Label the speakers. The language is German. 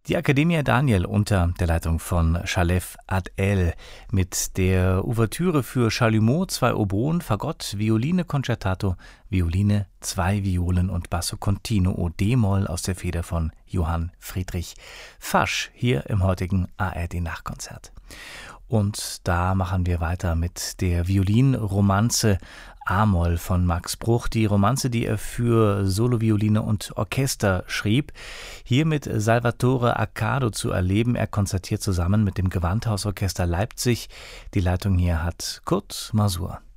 Speaker 1: Die Accademia Daniel unter der Leitung von Shalev Ad-El mit der Ouvertüre für Chalumeau, 2 Oboen, Fagott, Violine Concertato, Violine, 2 Violen und Basso Continuo D-Moll aus der Feder von Johann Friedrich Fasch hier im heutigen ARD-Nachkonzert. Und da machen wir weiter mit der Violinromanze A-Moll von Max Bruch. Die Romanze, die er für Solovioline und Orchester schrieb, hier mit Salvatore Accardo zu erleben. Er konzertiert zusammen mit dem Gewandhausorchester Leipzig. Die Leitung hier hat Kurt Masur.